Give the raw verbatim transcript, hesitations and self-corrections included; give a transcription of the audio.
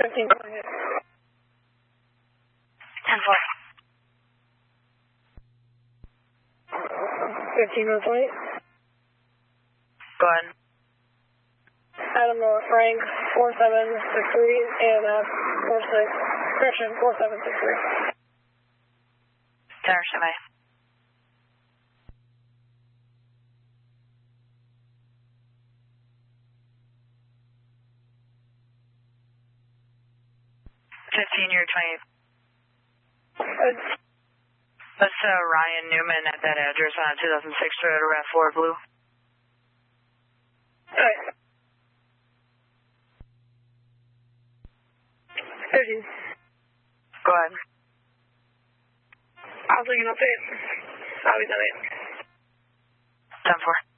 fifteen twenty-eight. ten four. fifteen twenty-eight. Go ahead. Adam uh, Frank, four seven six three, and uh, four six, correction, four seven six three. Center, semi. fifteen, you're twenty-eight. Uh, That's uh, Ryan Newman at that address on a two thousand six Toyota RAV four Blue. Alright. fifteen. Go ahead. I'll take an update. I'll be done it. ten four.